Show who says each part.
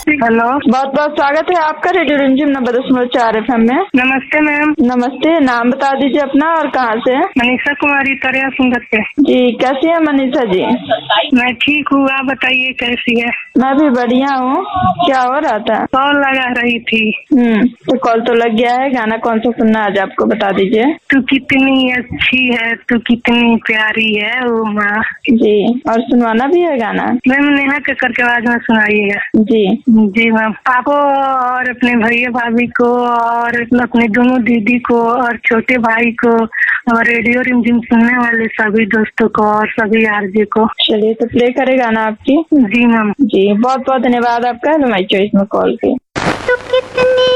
Speaker 1: Hello,
Speaker 2: बहुत बहुत स्वागत है आपका रेडियो रिमझिम 90.4 FM में।
Speaker 1: नमस्ते मैम।
Speaker 2: नमस्ते, नाम बता दीजिए अपना और कहाँ से?
Speaker 1: मनीषा कुमारी तरिया सुंदर से।
Speaker 2: जी, कैसी है मनीषा जी?
Speaker 1: मैं ठीक हूँ, आप बताइए कैसी है?
Speaker 2: मैं भी बढ़िया हूँ। क्या हो रहा था?
Speaker 1: कॉल लगा रही थी।
Speaker 2: तो कॉल तो लग गया है। गाना कौन सा सुनना है आज आपको बता दीजिए।
Speaker 1: तू कितनी अच्छी है, तू कितनी प्यारी है ओ माँ।
Speaker 2: जी, और सुनवाना भी है गाना?
Speaker 1: मैम नेहा कक्कड़ के आवाज में सुनाइएगा।
Speaker 2: जी
Speaker 1: जी मैम, आपको और अपने भैया भाभी को और अपने दोनों दीदी को और छोटे भाई को और रेडियो रिमझिम सुनने वाले सभी दोस्तों को और सभी आरजे को।
Speaker 2: चलिए तो प्ले करे गाना आपकी।
Speaker 1: जी मैम।
Speaker 2: जी, बहुत बहुत धन्यवाद आपका हमारी चॉइस में कॉल की।